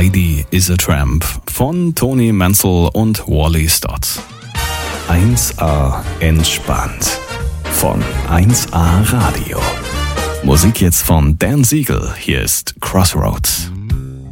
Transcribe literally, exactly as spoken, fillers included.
Heidi is a Tramp von Tony Mansell und Wally Stott. eins A entspannt von eins A Radio. Musik jetzt von Dan Siegel. Hier ist Crossroads.